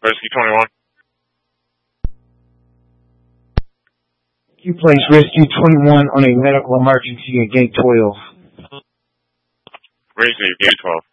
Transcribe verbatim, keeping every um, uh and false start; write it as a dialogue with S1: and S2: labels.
S1: Rescue twenty-one.
S2: You place Rescue twenty-one on a medical emergency at Gate twelve.
S1: Rescue, Gate twelve.